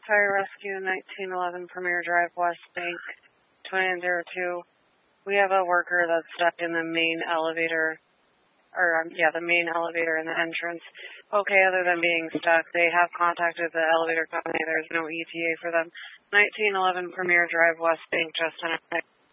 Fire Rescue 1911 Premier Drive, West Bank, 2902. We have a worker that's stuck in the main elevator, the main elevator in the entrance. Okay, other than being stuck, they have contacted the elevator company. There's no ETA for them. 1911 Premier Drive, West Bank, Justin.